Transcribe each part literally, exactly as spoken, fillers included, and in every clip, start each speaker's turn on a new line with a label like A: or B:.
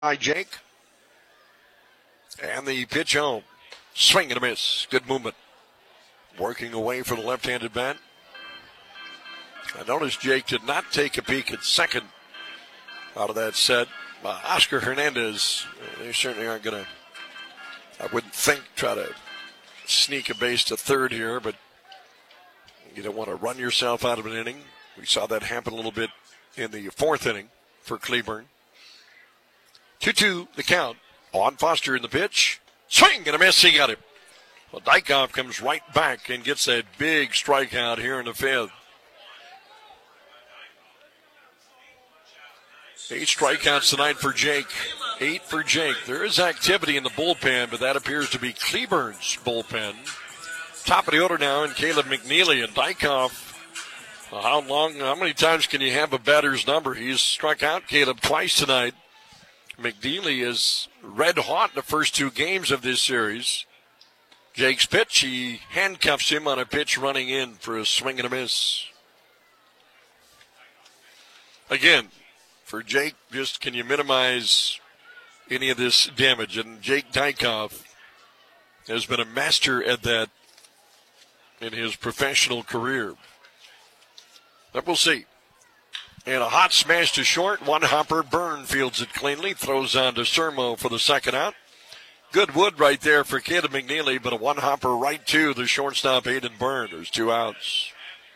A: by Jake. And the pitch home. Swing and a miss. Good movement. Working away for the left-handed bat. I noticed Jake did not take a peek at second out of that set. Uh, Oscar Hernandez, they certainly aren't going to, I wouldn't think, try to sneak a base to third here, but you don't want to run yourself out of an inning. We saw that happen a little bit in the fourth inning for Cleburne. two two the count. On Foster in the pitch. Swing and a miss. He got him. Well, Dykhoff comes right back and gets that big strikeout here in the fifth. Eight strikeouts tonight for Jake. Eight for Jake. There is activity in the bullpen, but that appears to be Cleburne's bullpen. Top of the order now, and Caleb McNeely and Dykhoff. Well, how long, how many times can you have a batter's number? He's struck out Caleb twice tonight. McNeely is red hot in the first two games of this series. Jake's pitch, he handcuffs him on a pitch running in for a swing and a miss. Again, for Jake, just can you minimize any of this damage? And Jake Dykhoff has been a master at that in his professional career. But we'll see. And a hot smash to short. One hopper. Byrne fields it cleanly. Throws on to Sermo for the second out. Good wood right there for Caleb McNeely, but a one hopper right to the shortstop, Hayden Byrne. There's two outs.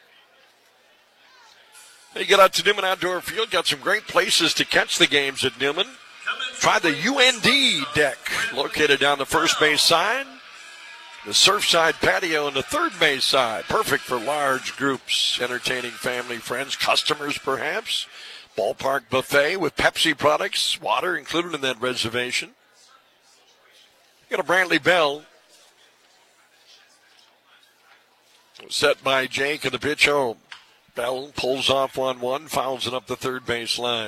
A: You get out to Newman Outdoor Field. Got some great places to catch the games at Newman. Try the U N D deck located down the first base side. The Surfside patio on the third base side. Perfect for large groups, entertaining family, friends, customers perhaps. Ballpark buffet with Pepsi products, water included in that reservation. You got a Brantley Bell. Set by Jake and the pitch home. Bell pulls off one one, fouls it up the third base line.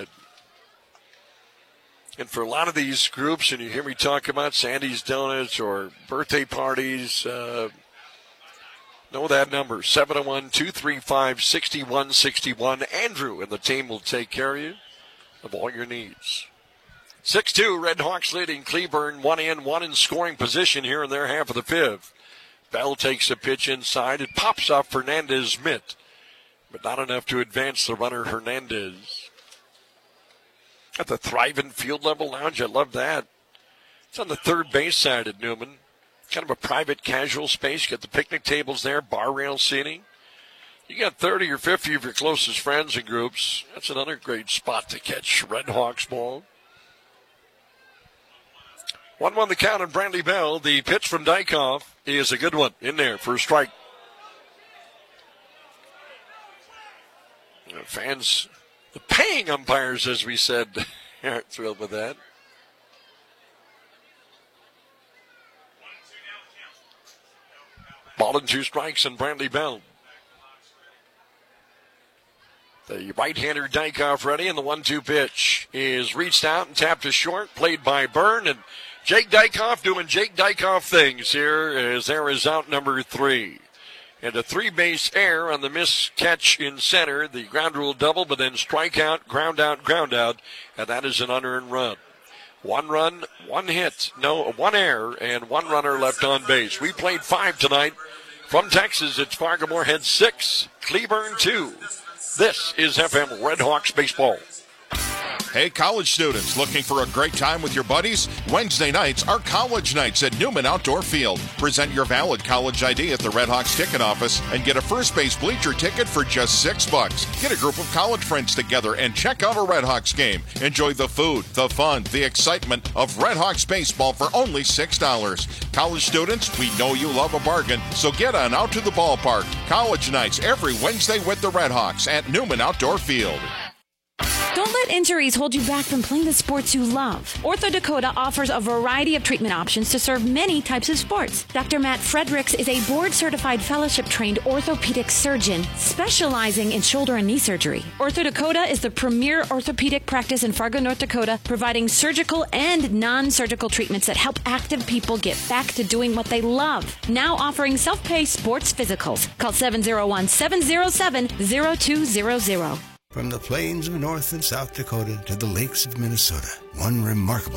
A: And for a lot of these groups, and you hear me talk about Sandy's Donuts or birthday parties, uh, know that number, seven oh one, two three five, six one six one. Andrew and the team will take care of you of all your needs. six two, Red Hawks leading Cleburne, one in, one in scoring position here in their half of the fifth. Bell takes a pitch inside. It pops off Fernandez's mitt, but not enough to advance the runner Hernandez. At the Thriving Field Level Lounge, I love that. It's on the third base side at Newman. Kind of a private casual space. You got the picnic tables there, bar rail seating. You got thirty or fifty of your closest friends and groups. That's another great spot to catch Red Hawks ball. one one the count on Brantley Bell. The pitch from Dykhoff is a good one in there for a strike. Fans, the paying umpires, as we said, aren't thrilled with that. Ball and two strikes on Brantley Bell. The right-hander Dykhoff ready, and the one two pitch is reached out and tapped to short, played by Byrne, and Jake Dykhoff doing Jake Dykhoff things here as there is out number three. And a three-base error on the missed catch in center. The ground rule double, but then strikeout, ground out, ground out, and that is an unearned run. One run, one hit, no, one error, and one runner left on base. We played five tonight. From Texas, it's Fargo-Moorhead six, Cleburne two. This is F M Red Hawks baseball.
B: Hey, college students, looking for a great time with your buddies? Wednesday nights are college nights at Newman Outdoor Field. Present your valid college I D at the Red Hawks ticket office and get a first base bleacher ticket for just six bucks. Get a group of college friends together and check out a Red Hawks game. Enjoy the food, the fun, the excitement of Red Hawks baseball for only six dollars. College students, we know you love a bargain, so get on out to the ballpark. College nights every Wednesday with the Red Hawks at Newman Outdoor Field.
C: Don't let injuries hold you back from playing the sports you love. Ortho Dakota offers a variety of treatment options to serve many types of sports. Doctor Matt Fredericks is a board-certified fellowship-trained orthopedic surgeon specializing in shoulder and knee surgery. Ortho Dakota is the premier orthopedic practice in Fargo, North Dakota, providing surgical and non-surgical treatments that help active people get back to doing what they love. Now offering self-pay sports physicals. Call seven oh one, seven oh seven, oh two hundred.
D: From the plains of North and South Dakota to the lakes of Minnesota, one remarkable